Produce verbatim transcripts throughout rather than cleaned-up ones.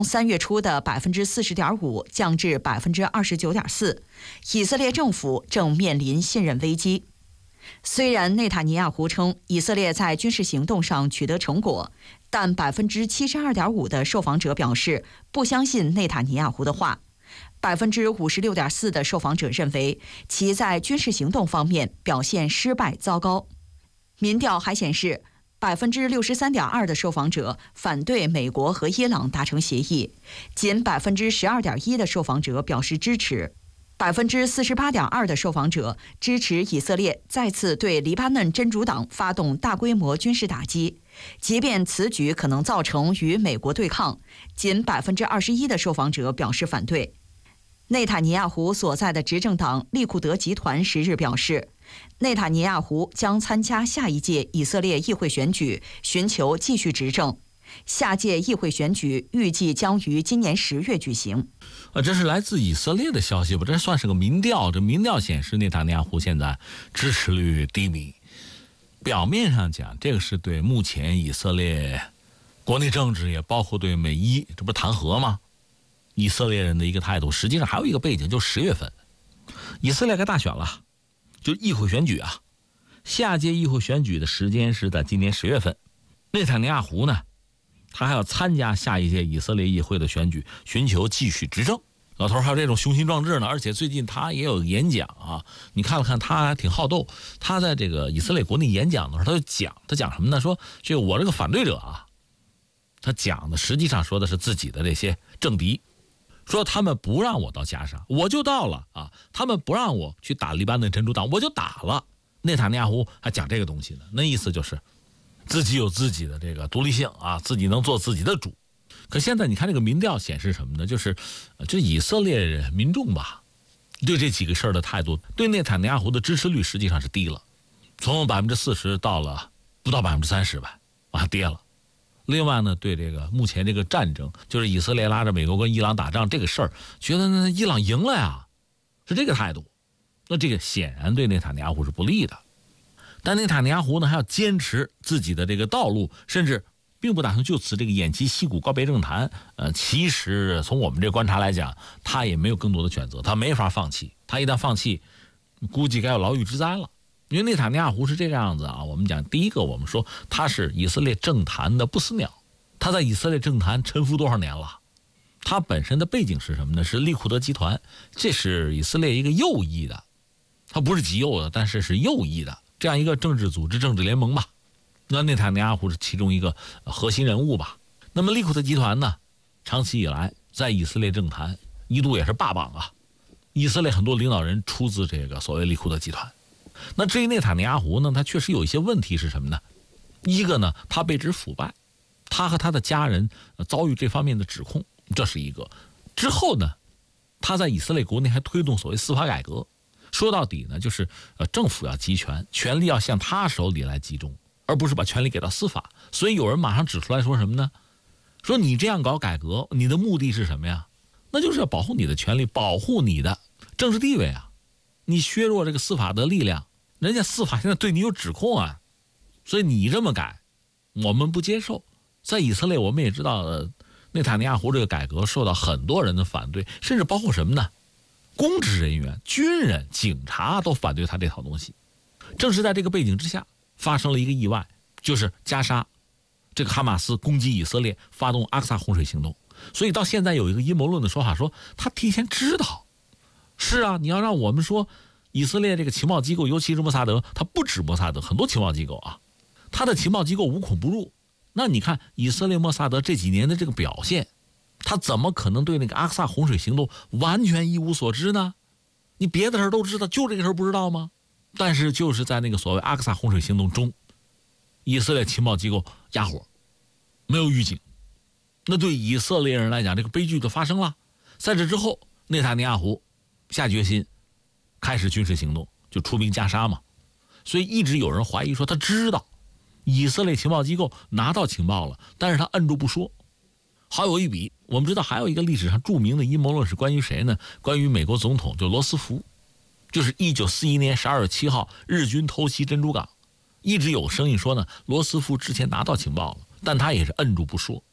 三月初的百分之四十点五降至百分之二十九点四，以色列政府正面临信任危机。虽然内塔尼亚胡称以色列在军事行动上取得成果，但百分之七十二点五的受访者表示不相信内塔尼亚胡的话，百分之五十六点四的受访者认为其在军事行动方面表现失败糟糕。民调还显示，百分之六十三点二的受访者反对美国和伊朗达成协议，仅百分之十二点一的受访者表示支持。百分之四十八点二的受访者支持以色列再次对黎巴嫩真主党发动大规模军事打击，即便此举可能造成与美国对抗，仅百分之二十一的受访者表示反对。内塔尼亚胡所在的执政党利库德集团十日表示，内塔尼亚胡将参加下一届以色列议会选举，寻求继续执政。下届议会选举预计将于今年十月举行。 啊，这是来自以色列的消息吧？这算是个民调。这民调显示，内塔尼亚胡现在支持率低迷。表面上讲，这个是对目前以色列国内政治，也包括对美伊，这不是弹劾吗？以色列人的一个态度。实际上还有一个背景，就十月份，以色列该大选了，就议会选举啊。下届议会选举的时间是在今年十月份。内塔尼亚胡呢，他还要参加下一届以色列议会的选举，寻求继续执政。老头还有这种雄心壮志呢，而且最近他也有演讲啊。你看了看，他还挺好斗。他在这个以色列国内演讲的时候，他就讲，他讲什么呢？说这个我这个反对者啊，他讲的实际上说的是自己的这些政敌，说他们不让我到加沙，我就到了啊；他们不让我去打黎巴嫩真主党，我就打了。内塔尼亚胡还讲这个东西呢，那意思就是自己有自己的这个独立性啊，自己能做自己的主。可现在你看这个民调显示什么呢？就是这以色列民众吧，对这几个事儿的态度，对内塔尼亚胡的支持率实际上是低了，从百分之四十到了不到百分之三十吧，往下跌了。另外呢，对这个目前这个战争，就是以色列拉着美国跟伊朗打仗这个事儿，觉得呢伊朗赢了呀，是这个态度。那这个显然对内塔尼亚胡是不利的。但内塔尼亚胡呢还要坚持自己的这个道路，甚至并不打算就此这个偃旗息鼓告别政坛。呃，其实从我们这观察来讲，他也没有更多的选择，他没法放弃。他一旦放弃，估计该有牢狱之灾了。因为内塔尼亚胡是这个样子啊，我们讲第一个，我们说他是以色列政坛的不死鸟，他在以色列政坛沉浮多少年了？他本身的背景是什么呢？是利库德集团，这是以色列一个右翼的，他不是极右的，但是是右翼的这样一个政治组织、政治联盟吧。那内塔尼亚胡是其中一个核心人物吧。那么利库德集团呢，长期以来在以色列政坛一度也是霸榜啊，以色列很多领导人出自这个所谓利库德集团。那至于内塔尼亚胡呢，他确实有一些问题是什么呢？一个呢，他被指腐败，他和他的家人遭遇这方面的指控，这是一个。之后呢，他在以色列国内还推动所谓司法改革，说到底呢，就是呃政府要集权，权力要向他手里来集中，而不是把权力给到司法。所以有人马上指出来说什么呢？说你这样搞改革，你的目的是什么呀？那就是要保护你的权利，保护你的政治地位啊！你削弱这个司法的力量，人家司法现在对你有指控啊，所以你这么改，我们不接受。在以色列，我们也知道，呃、内塔尼亚胡这个改革受到很多人的反对，甚至包括什么呢？公职人员、军人、警察都反对他这套东西。正是在这个背景之下，发生了一个意外，就是加沙这个哈马斯攻击以色列，发动阿克萨洪水行动。所以到现在有一个阴谋论的说法，说他提前知道。是啊，你要让我们说以色列这个情报机构，尤其是莫萨德，他不止莫萨德，很多情报机构啊，他的情报机构无孔不入。那你看以色列莫萨德这几年的这个表现，他怎么可能对那个阿克萨洪水行动完全一无所知呢？你别的事都知道，就这个事不知道吗？但是就是在那个所谓阿克萨洪水行动中，以色列情报机构压火，没有预警。那对以色列人来讲，这个悲剧就发生了。在这之后，内塔尼亚胡下决心开始军事行动，就出兵加沙嘛。所以一直有人怀疑说他知道以色列情报机构拿到情报了，但是他摁住不说。好有一笔，我们知道还有一个历史上著名的阴谋论是关于谁呢？关于美国总统就罗斯福，就是一九四一年十二月七号日军偷袭珍珠港，一直有声音说呢，罗斯福之前拿到情报了，但他也是摁住不说。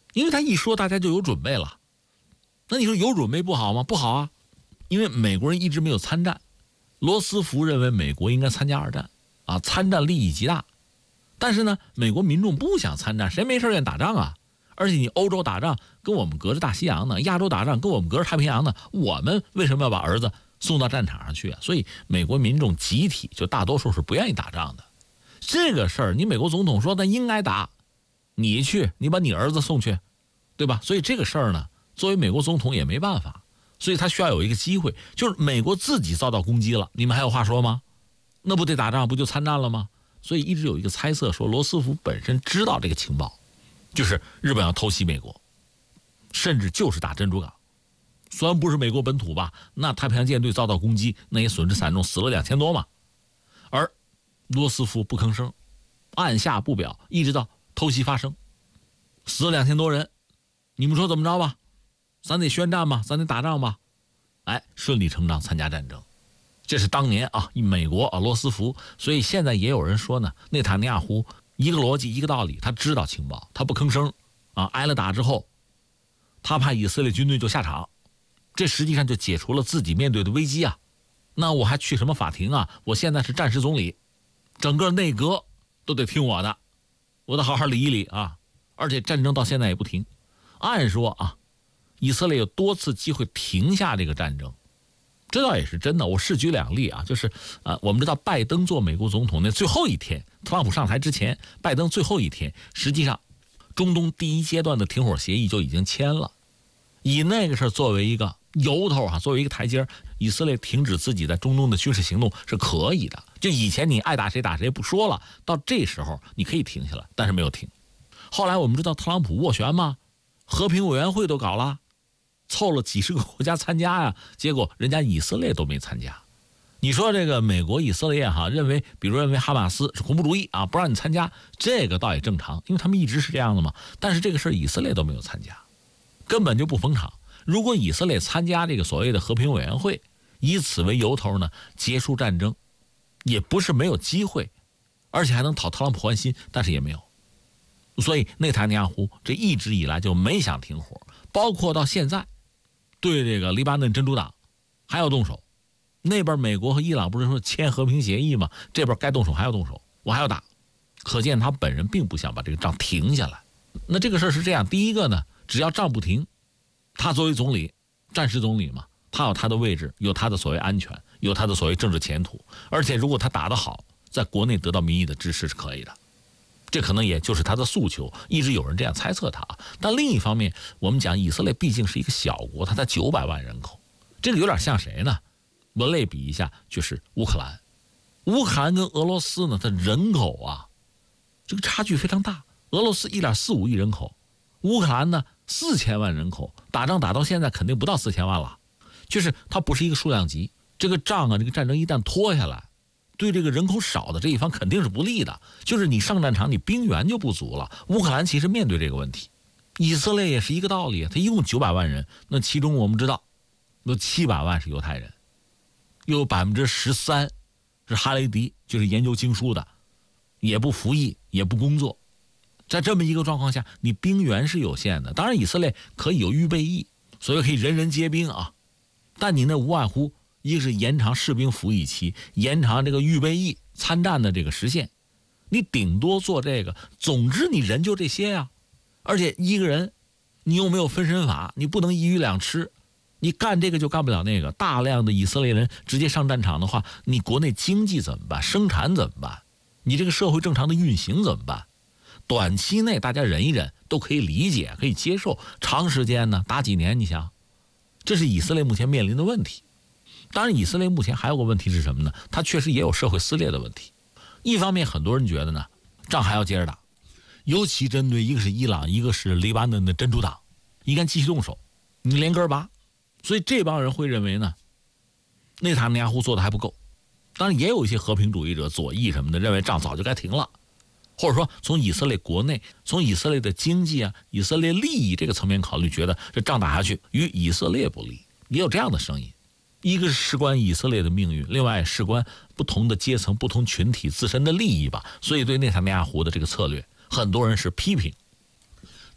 因为他一说大家就有准备了。那你说有准备不好吗？不好啊，因为美国人一直没有参战。罗斯福认为美国应该参加二战啊，参战利益极大。但是呢，美国民众不想参战，谁没事愿打仗啊？而且你欧洲打仗跟我们隔着大西洋呢，亚洲打仗跟我们隔着太平洋呢，我们为什么要把儿子送到战场上去啊？所以美国民众集体就大多数是不愿意打仗的。这个事儿，你美国总统说他应该打，你去，你把你儿子送去，对吧？所以这个事儿呢，作为美国总统也没办法，所以他需要有一个机会，就是美国自己遭到攻击了，你们还有话说吗？那不得打仗，不就参战了吗？所以一直有一个猜测说，罗斯福本身知道这个情报，就是日本要偷袭美国，甚至就是打珍珠港。虽然不是美国本土吧，那太平洋舰队遭到攻击，那也损失惨重，死了两千多嘛。而罗斯福不吭声，按下不表，一直到偷袭发生，死了两千多人。你们说怎么着吧？咱得宣战吧，咱得打仗吧。哎，顺理成章参加战争。这是当年啊，美国啊，罗斯福。所以现在也有人说呢，内塔尼亚胡一个逻辑一个道理，他知道情报，他不吭声啊。挨了打之后，他怕以色列军队就下场，这实际上就解除了自己面对的危机啊。那我还去什么法庭啊？我现在是战时总理，整个内阁都得听我的，我得好好理一理啊。而且战争到现在也不停，按说啊，以色列有多次机会停下这个战争。这倒也是真的，我试举两例啊，就是呃，我们知道拜登做美国总统那最后一天，特朗普上台之前，拜登最后一天，实际上中东第一阶段的停火协议就已经签了，以那个事儿作为一个由头啊，作为一个台阶，以色列停止自己在中东的军事行动是可以的。就以前你爱打谁打谁不说了，到这时候你可以停下来，但是没有停。后来我们知道特朗普斡旋嘛，和平委员会都搞了。凑了几十个国家参加呀，结果人家以色列都没参加。你说这个美国以色列哈认为，比如认为哈马斯是恐怖主义啊，不让你参加，这个倒也正常，因为他们一直是这样的嘛。但是这个事儿以色列都没有参加，根本就不捧场。如果以色列参加这个所谓的和平委员会，以此为由头呢，结束战争，也不是没有机会，而且还能讨特朗普欢心，但是也没有。所以内塔尼亚胡这一直以来就没想停火，包括到现在。对这个黎巴嫩珍珠党还要动手，那边美国和伊朗不是说签和平协议吗？这边该动手还要动手，我还要打，可见他本人并不想把这个仗停下来。那这个事儿是这样，第一个呢，只要仗不停，他作为总理，战时总理嘛，他有他的位置，有他的所谓安全，有他的所谓政治前途，而且如果他打得好，在国内得到民意的支持是可以的。这可能也就是他的诉求，一直有人这样猜测他。但另一方面，我们讲以色列毕竟是一个小国，它才九百万人口，这个有点像谁呢？我类比一下，就是乌克兰。乌克兰跟俄罗斯呢，它人口啊，这个差距非常大。俄罗斯一点四五亿人口，乌克兰呢四千万人口，打仗打到现在肯定不到四千万了，就是它不是一个数量级。这个仗啊，这个战争一旦拖下来，对这个人口少的这一方肯定是不利的，就是你上战场你兵源就不足了。乌克兰其实面对这个问题，以色列也是一个道理，它一共九百万人，那其中我们知道有七百万是犹太人，又有百分之十三是哈雷迪，就是研究经书的，也不服役也不工作。在这么一个状况下，你兵源是有限的。当然以色列可以有预备役，所以可以人人皆兵啊，但你那无外乎一个是延长士兵服役期，延长这个预备役参战的这个时限，你顶多做这个。总之你人就这些呀、啊，而且一个人你又没有分身法，你不能一鱼两吃，你干这个就干不了那个。大量的以色列人直接上战场的话，你国内经济怎么办？生产怎么办？你这个社会正常的运行怎么办？短期内大家忍一忍都可以理解，可以接受，长时间呢打几年，你想，这是以色列目前面临的问题。当然以色列目前还有个问题是什么呢？它确实也有社会撕裂的问题。一方面很多人觉得呢，仗还要接着打，尤其针对一个是伊朗，一个是黎巴嫩的真主党，应该继续动手，你连根拔。所以这帮人会认为呢，内塔尼亚胡做的还不够。当然也有一些和平主义者左翼什么的认为仗早就该停了，或者说从以色列国内，从以色列的经济啊、以色列利益这个层面考虑，觉得这仗打下去与以色列不利，也有这样的声音。一个是事关以色列的命运，另外事关不同的阶层、不同群体自身的利益吧。所以对内塔尼亚胡的这个策略，很多人是批评。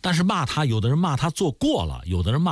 但是骂他，有的人骂他做过了，有的人骂